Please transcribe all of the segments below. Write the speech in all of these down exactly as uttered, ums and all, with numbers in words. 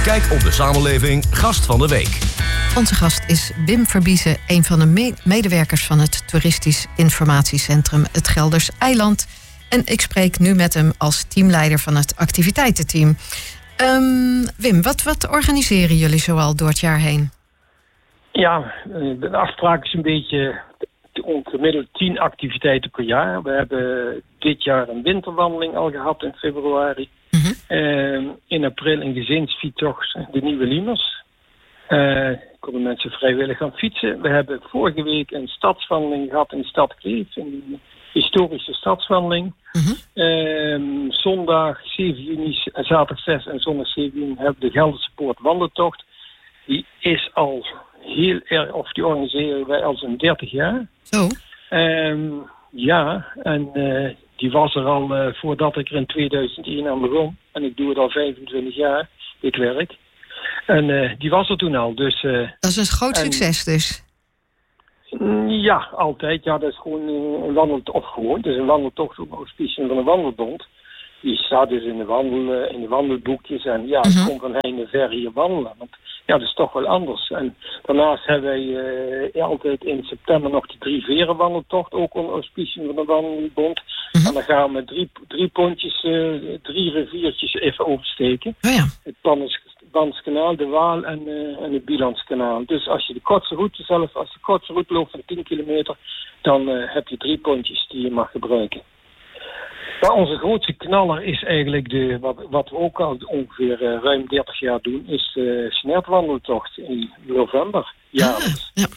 Kijk op de samenleving Gast van de Week. Onze gast is Wim Verbiezen, een van de me- medewerkers van het Toeristisch Informatiecentrum Het Gelders Eiland. En ik spreek nu met hem als teamleider van het activiteitenteam. Um, Wim, wat, wat organiseren jullie zoal door het jaar heen? Ja, de afspraak is een beetje gemiddeld tien activiteiten per jaar. We hebben dit jaar een winterwandeling al gehad in februari. Mm-hmm. Uh, in april een gezinsfietstocht, de Nieuwe Liemers. Uh, konden mensen vrijwillig gaan fietsen. We hebben vorige week een stadswandeling gehad in de stad Kleef. Een historische stadswandeling. Mm-hmm. Uh, zondag zeven juni, zaterdag zes en zondag zeven juni hebben we de Gelderse Poort wandeltocht. Die is al heel erg, of die organiseren wij al zo'n dertig jaar. Zo? Uh, ja, en uh, die was er al uh, voordat ik er in tweeduizend één aan begon. En ik doe het al vijfentwintig jaar, dit werk. En uh, die was er toen al. Dus, uh, dat is een groot en, succes dus. Ja, altijd. Ja, dat is gewoon een wandeltocht. Of gewoon, het is een wandeltocht op auspiciën van een wandelbond. Die staat dus in de, wandel, in de wandelboekjes. En ja, uh-huh. Ik kom van heinde ver hier wandelen. Want ja, dat is toch wel anders. En daarnaast hebben wij uh, altijd in september nog de drie veren wandeltocht. Ook onder auspiciën van de wandelbond. Uh-huh. En dan gaan we met drie, drie pontjes, uh, drie riviertjes even oversteken. Oh ja. Het Panskanaal, de Waal en, uh, en het Bilandskanaal. Dus als je de kortste route zelf, als de kortste route loopt van tien kilometer, dan uh, heb je drie pontjes die je mag gebruiken. Maar onze grootste knaller is eigenlijk, de, wat, wat we ook al ongeveer uh, ruim dertig jaar doen, is de uh, snertwandeltocht in november. Jaarlijks. Ja, ja.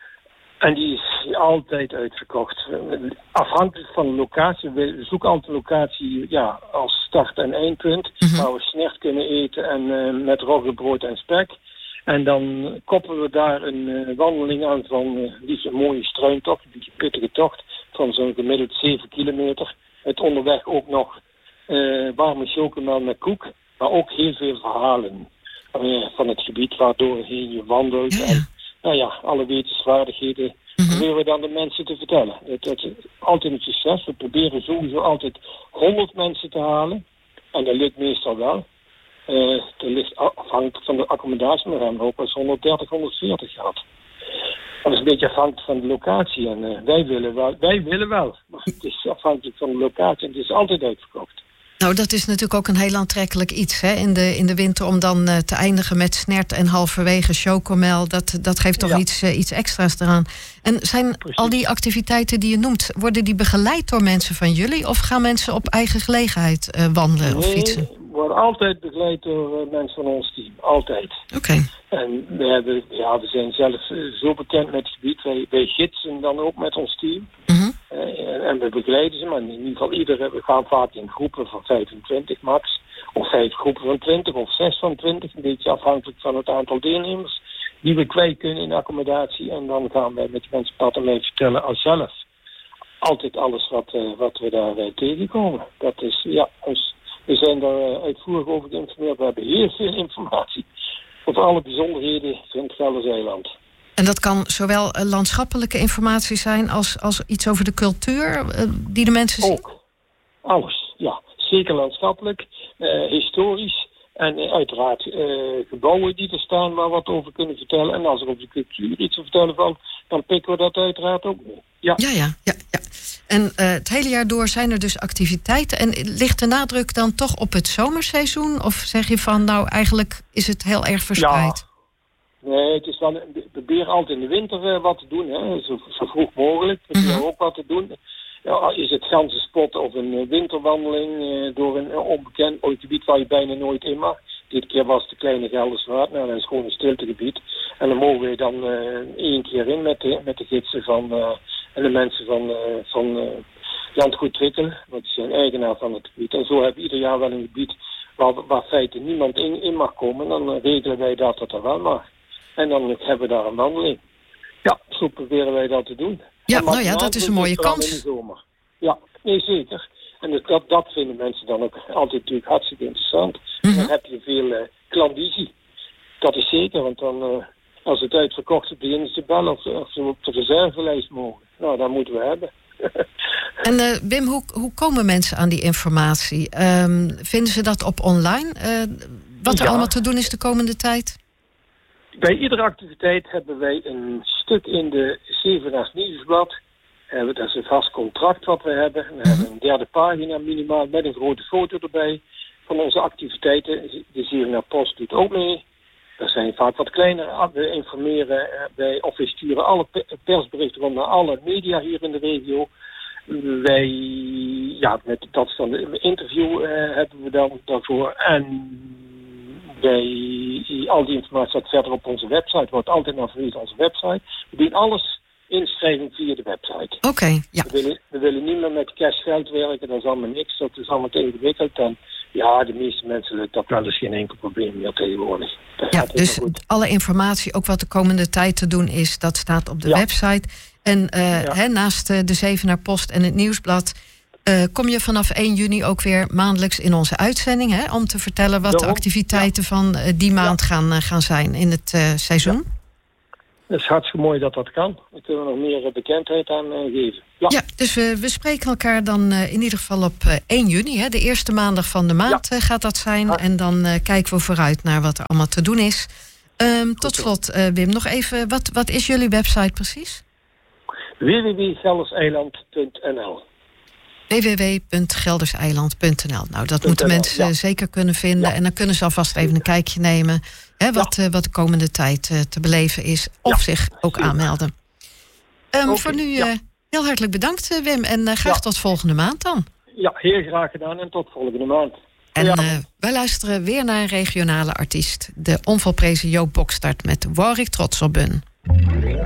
En die is altijd uitverkocht. Afhankelijk van de locatie. We zoeken altijd een locatie ja, als start- en eindpunt. Uh-huh. Waar we snert kunnen eten en uh, met roggebrood en spek. En dan koppelen we daar een uh, wandeling aan van uh, liefst een mooie struintocht. Een beetje pittige tocht van zo'n gemiddeld zeven kilometer. Het onderweg ook nog uh, warme chocomel met koek. Maar ook heel veel verhalen uh, van het gebied waardoor je wandelt. Ja. En nou ja, alle wetenswaardigheden mm-hmm. proberen we dan de mensen te vertellen. Het, het is altijd een succes. We proberen sowieso altijd honderd mensen te halen. En dat lukt meestal wel. Uh, dat ligt afhankelijk van de accommodatie. Maar we hebben ook wel eens honderddertig, honderdveertig gehad. Dat is een beetje afhankelijk van de locatie. En uh, wij willen wel, wij willen wel. Maar het is afhankelijk van de locatie. En het is altijd uitverkocht. Nou, dat is natuurlijk ook een heel aantrekkelijk iets hè? In, de, in de winter om dan uh, te eindigen met snert en halverwege chocomel. Dat, dat geeft toch ja. iets, uh, iets extra's eraan. En zijn Precies. al die activiteiten die je noemt, worden die begeleid door mensen van jullie? Of gaan mensen op eigen gelegenheid uh, wandelen nee, of fietsen? We worden altijd begeleid door uh, mensen van ons team. Altijd. Oké. Okay. En we, hebben, ja, we zijn zelf uh, zo bekend met het gebied. Wij, wij gidsen dan ook met ons team. Mm-hmm. Uh, en we begeleiden ze, maar in ieder geval iedere, we gaan vaak in groepen van vijfentwintig max, of vijf groepen van twintig, of zes van twintig, een beetje afhankelijk van het aantal deelnemers, die we kwijt kunnen in accommodatie. En dan gaan wij met de mensen pad en mee vertellen als zelf. Altijd alles wat, uh, wat we daar uh, tegenkomen. Dat is, ja, ons, we zijn daar uh, uitvoerig over geïnformeerd. We hebben heel veel informatie over alle bijzonderheden van het Gelders Eiland. En dat kan zowel landschappelijke informatie zijn als, als iets over de cultuur uh, die de mensen zien? Ook. Alles, ja. Zeker landschappelijk, uh, historisch en uh, uiteraard uh, gebouwen die er staan waar we wat over kunnen vertellen. En als er op de cultuur iets te vertellen valt, dan pikken we dat uiteraard ook mee. Ja, ja, ja. ja, ja. En uh, het hele jaar door zijn er dus activiteiten. En ligt de nadruk dan toch op het zomerseizoen? Of zeg je van, nou eigenlijk is het heel erg verspreid? Ja. Nee, het is wel, we proberen altijd in de winter uh, wat te doen, hè. Zo, zo vroeg mogelijk. We proberen mm-hmm. ook wat te doen. Ja, is het ganse spot of een uh, winterwandeling uh, door een uh, onbekend ooit gebied waar je bijna nooit in mag. Dit keer was het de Kleine Gelderswaard. Nou, dat is gewoon een stiltegebied. En dan mogen we dan uh, één keer in met de, met de gidsen van, uh, en de mensen van, uh, van uh, Landgoed Twikkel. Want die zijn eigenaar van het gebied. En zo hebben we ieder jaar wel een gebied waar, waar feiten niemand in, in mag komen. Dan uh, regelen wij dat dat er wel mag. En dan hebben we daar een wandeling. Ja, zo proberen wij dat te doen. Ja, nou ja, dat is een mooie kans. In de zomer. Ja, nee, zeker. En dat, dat vinden mensen dan ook altijd natuurlijk hartstikke interessant. Mm-hmm. Dan heb je veel uh, klandizie. Dat is zeker, want dan, uh, als het uitverkocht is, beginnen ze te bellen of, of ze op de reservelijst mogen. Nou, dat moeten we hebben. En uh, Wim, hoe, hoe komen mensen aan die informatie? Um, vinden ze dat op online? Uh, wat er Ja. allemaal te doen is de komende tijd? Bij iedere activiteit hebben wij een stuk in de Zevenaars Nieuwsblad. Uh, dat is een vast contract wat we hebben. We hebben een derde pagina minimaal met een grote foto erbij van onze activiteiten. De Zevenaar Post doet ook mee. Dat zijn vaak wat kleiner. We informeren uh, bij, of we sturen alle pe- persberichten rond naar alle media hier in de regio. Wij, ja, met dat is dan een interview uh, hebben we dan daarvoor. En wij, al die informatie staat verder op onze website. Wordt altijd naar verwezen onze website. We doen alles inschrijving via de website. Oké, okay, ja. We willen, we willen niet meer met cashgeld werken. Dat is allemaal niks. Dat is allemaal te ingewikkeld. En ja, de meeste mensen lukt dat wel, dus geen enkel probleem meer tegenwoordig. Dat Ja, dus alle informatie, ook wat de komende tijd te doen is, dat staat op de ja. website. En uh, ja. hè, naast uh, de Zevenaar Post en het Nieuwsblad uh, kom je vanaf één juni ook weer maandelijks in onze uitzending, hè, om te vertellen wat Daarom, de activiteiten ja. van uh, die maand ja. gaan, uh, gaan zijn in het uh, seizoen. Ja. Het is hartstikke mooi dat dat kan. Daar kunnen we nog meer bekendheid aan uh, geven. Ja, ja dus we, we spreken elkaar dan uh, in ieder geval op uh, één juni. Hè, de eerste maandag van de maand ja. uh, gaat dat zijn. Ja. En dan uh, kijken we vooruit naar wat er allemaal te doen is. Um, tot slot, uh, Wim, nog even, wat, wat is jullie website precies? w w w punt gelderseiland punt n l w w w punt gelderseiland punt n l Nou, dat moeten mensen ja. zeker kunnen vinden. Ja. En dan kunnen ze alvast even een kijkje nemen. Hè, wat, ja. uh, wat de komende tijd uh, te beleven is. Of ja. zich ook aanmelden. Um, okay. Voor nu uh, ja. heel hartelijk bedankt, uh, Wim. En uh, graag ja. tot volgende maand dan. Ja, heel graag gedaan. En tot volgende maand. En ja. uh, wij luisteren weer naar een regionale artiest. De onvolprezen Joop Bokstart met Waar ik trots op ben.